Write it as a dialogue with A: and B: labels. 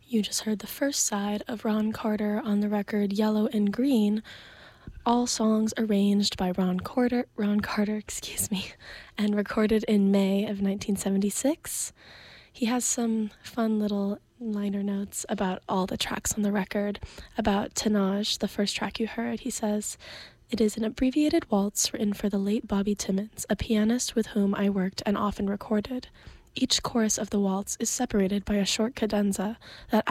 A: You just heard the first side of Ron Carter on the record Yellow and Green, all songs arranged by Ron Carter, and recorded in May of 1976. He has some fun little liner notes about all the tracks on the record. About Tannage, the first track you heard, he says, "It is an abbreviated waltz written for the late Bobby Timmons, a pianist with whom I worked and often recorded. Each chorus of the waltz is separated by a short cadenza that